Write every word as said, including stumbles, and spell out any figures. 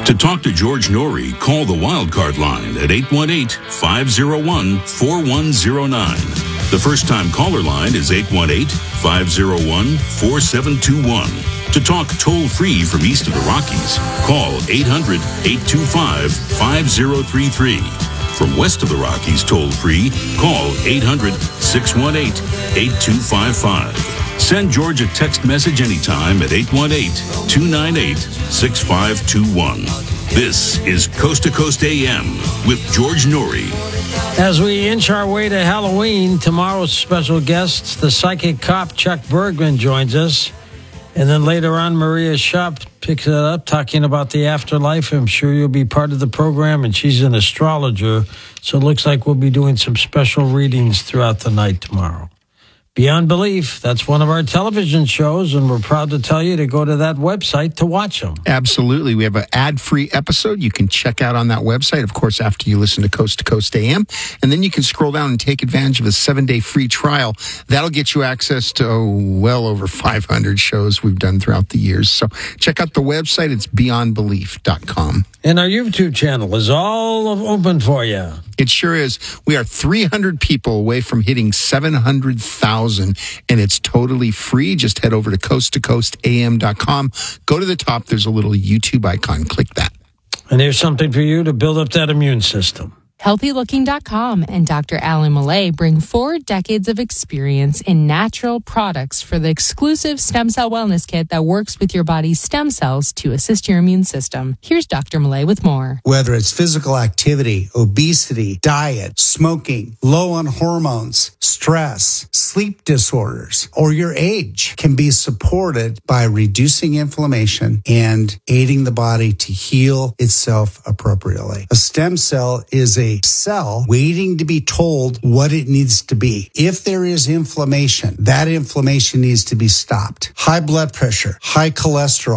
To talk to George Norrie, call the Wildcard line at eight one eight, five oh one, four one oh nine. The first-time caller line is eight one eight, five oh one, four seven two one. To talk toll-free from east of the Rockies, call eight hundred, eight two five, five oh three three. From west of the Rockies toll-free, call eight hundred, six one eight, eight two five five. Send George a text message anytime at eight one eight, two nine eight, six five two one. This is Coast to Coast A M with George Norrie. As we inch our way to Halloween, tomorrow's special guest, the psychic cop Chuck Bergman, joins us. And then later on, Maria Shop picks it up, talking about the afterlife. I'm sure you'll be part of the program, and she's an astrologer. So it looks like we'll be doing some special readings throughout the night tomorrow. Beyond Belief, that's one of our television shows, and we're proud to tell you to go to that website to watch them. Absolutely. We have an ad-free episode you can check out on that website, of course, after you listen to Coast to Coast A M. And then you can scroll down and take advantage of a seven-day free trial. That'll get you access to oh, well over five hundred shows we've done throughout the years. So check out the website. It's beyond belief dot com. And our YouTube channel is all open for you. It sure is. We are three hundred people away from hitting seven hundred thousand, and it's totally free. Just head over to coast to coast a m dot com. Go to the top. There's a little YouTube icon. Click that. And here's something for you to build up that immune system. healthy looking dot com and Doctor Alan Millay bring four decades of experience in natural products for the exclusive stem cell wellness kit that works with your body's stem cells to assist your immune system. Here's Doctor Millay with more. Whether it's physical activity, obesity, diet, smoking, low on hormones, stress, sleep disorders, or your age can be supported by reducing inflammation and aiding the body to heal itself appropriately. A stem cell is a cell waiting to be told what it needs to be. If there is inflammation, that inflammation needs to be stopped. High blood pressure, high cholesterol,